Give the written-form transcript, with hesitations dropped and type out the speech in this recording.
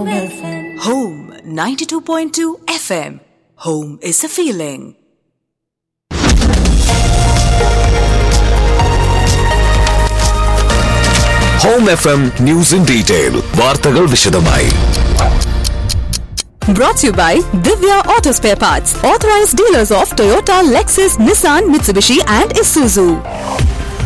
Home 92.2 FM. Home is a feeling. Home FM News in Detail. വാർത്തകൾ വിശദമായി. Brought to you by Divya Auto Spare Parts, authorized dealers of Toyota, Lexus, Nissan, Mitsubishi and Isuzu.